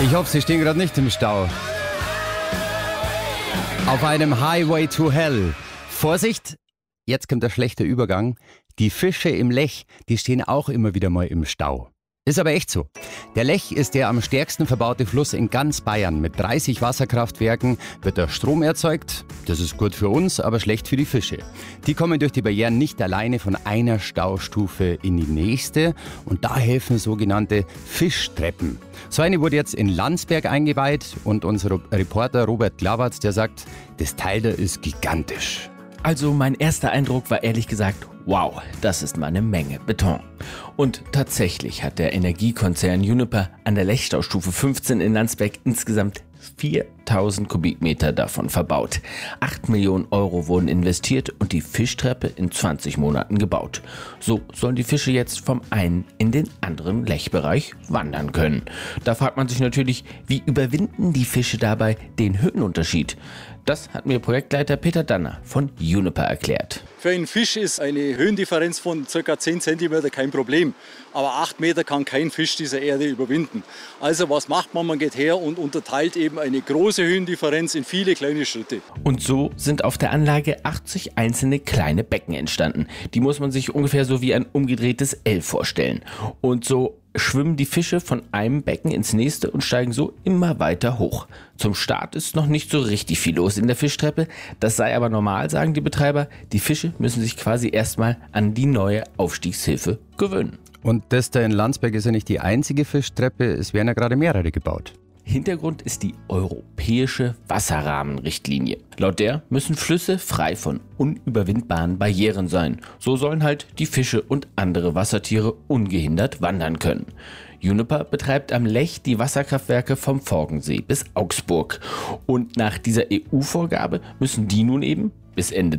Ich hoffe, Sie stehen gerade nicht im Stau. Auf einem Highway to Hell. Vorsicht, jetzt kommt der schlechte Übergang. Die Fische im Lech, die stehen auch immer wieder mal im Stau. Ist aber echt so. Der Lech ist der am stärksten verbaute Fluss in ganz Bayern. Mit 30 Wasserkraftwerken wird der Strom erzeugt. Das ist gut für uns, aber schlecht für die Fische. Die kommen durch die Barrieren nicht alleine von einer Staustufe in die nächste. Und da helfen sogenannte Fischtreppen. So eine wurde jetzt in Landsberg eingeweiht. Und unser Reporter Robert Glawartz, der sagt, das Teil da ist gigantisch. Also mein erster Eindruck war ehrlich gesagt, wow, das ist mal eine Menge Beton. Und tatsächlich hat der Energiekonzern Uniper an der Lechstaustufe 15 in Landsberg insgesamt 4000 Kubikmeter davon verbaut. 8 Millionen Euro wurden investiert und die Fischtreppe in 20 Monaten gebaut. So sollen die Fische jetzt vom einen in den anderen Lechbereich wandern können. Da fragt man sich natürlich, wie überwinden die Fische dabei den Höhenunterschied? Das hat mir Projektleiter Peter Danner von Uniper erklärt. Für einen Fisch ist eine Höhendifferenz von ca. 10 cm kein Problem. Aber 8 Meter kann kein Fisch dieser Erde überwinden. Also was macht man? Man geht her und unterteilt eben eine große Höhendifferenz in viele kleine Schritte. Und so sind auf der Anlage 80 einzelne kleine Becken entstanden. Die muss man sich ungefähr so wie ein umgedrehtes L vorstellen. Und so schwimmen die Fische von einem Becken ins nächste und steigen so immer weiter hoch. Zum Start ist noch nicht so richtig viel los in der Fischtreppe. Das sei aber normal, sagen die Betreiber. Die Fische müssen sich quasi erstmal an die neue Aufstiegshilfe gewöhnen. Und das da in Landsberg ist ja nicht die einzige Fischtreppe, es werden ja gerade mehrere gebaut. Hintergrund ist die europäische Wasserrahmenrichtlinie. Laut der müssen Flüsse frei von unüberwindbaren Barrieren sein. So sollen halt die Fische und andere Wassertiere ungehindert wandern können. Uniper betreibt am Lech die Wasserkraftwerke vom Forgensee bis Augsburg. Und nach dieser EU-Vorgabe müssen die nun eben bis Ende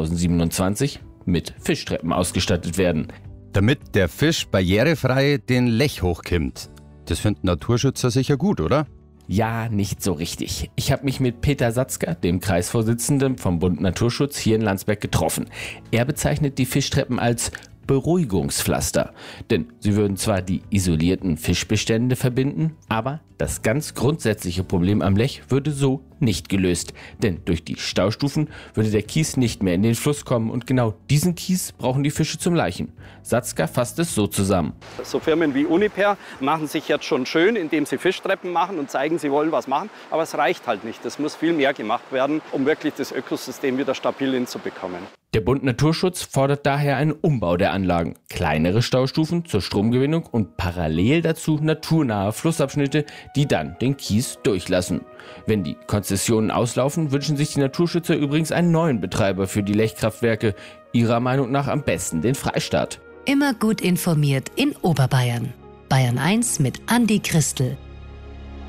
2027 mit Fischtreppen ausgestattet werden. Damit der Fisch barrierefrei den Lech hochkommt. Das finden Naturschützer sicher gut, oder? Ja, nicht so richtig. Ich habe mich mit Peter Satzka, dem Kreisvorsitzenden vom Bund Naturschutz hier in Landsberg, getroffen. Er bezeichnet die Fischtreppen als Beruhigungspflaster. Denn sie würden zwar die isolierten Fischbestände verbinden, aber das ganz grundsätzliche Problem am Lech würde so nicht gelöst. Denn durch die Staustufen würde der Kies nicht mehr in den Fluss kommen und genau diesen Kies brauchen die Fische zum Laichen. Satzka fasst es so zusammen. So Firmen wie Uniper machen sich jetzt schon schön, indem sie Fischtreppen machen und zeigen, sie wollen was machen. Aber es reicht halt nicht. Es muss viel mehr gemacht werden, um wirklich das Ökosystem wieder stabil hinzubekommen. Der Bund Naturschutz fordert daher einen Umbau der Anlagen, kleinere Staustufen zur Stromgewinnung und parallel dazu naturnahe Flussabschnitte, die dann den Kies durchlassen. Wenn die Konzessionen auslaufen, wünschen sich die Naturschützer übrigens einen neuen Betreiber für die Lechkraftwerke. Ihrer Meinung nach am besten den Freistaat. Immer gut informiert in Oberbayern. Bayern 1 mit Andi Christel.